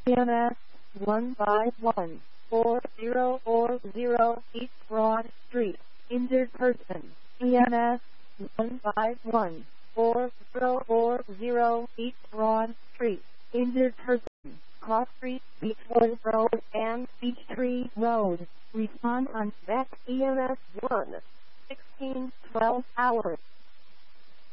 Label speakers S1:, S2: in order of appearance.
S1: EMS 1514040 East Broad Street. Injured person. EMS 1514040 East Broad Street. Injured person. Cross Street, Beechwood Road, and Peachtree Road. Respond on VEC EMS 1 1612 hours.